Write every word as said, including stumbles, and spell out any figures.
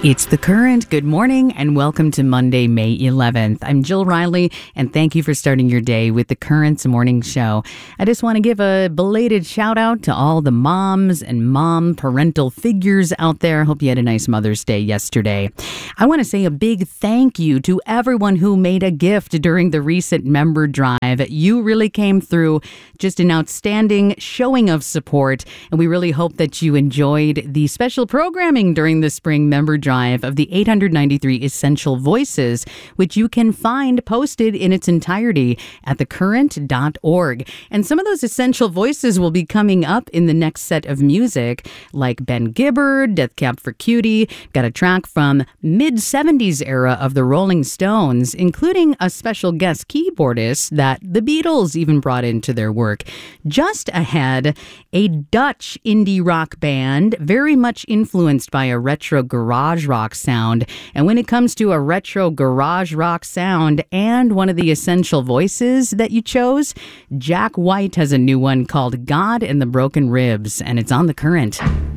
It's The Current. Good morning and welcome to Monday, May eleventh. I'm Jill Riley and thank you for starting your day with The Current's morning show. I just want to give a belated shout out to all the moms and mom parental figures out there. Hope you had a nice Mother's Day yesterday. I want to say a big thank you to everyone who made a gift during the recent member drive. You really came through, just an outstanding showing of support, and we really hope that you enjoyed the special programming during the spring member drive of the eight hundred ninety-three Essential Voices, which you can find posted in its entirety at the current dot org. And some of those essential voices will be coming up in the next set of music, like Ben Gibbard, Death Cab for Cutie, got a track from mid-seventies era of the Rolling Stones, including a special guest keyboardist that the Beatles even brought into their work. Just ahead, a Dutch indie rock band, very much influenced by a retro garage rock sound. And when it comes to a retro garage rock sound and one of the essential voices that you chose, Jack White has a new one called God and the Broken Ribs, and it's on The Current.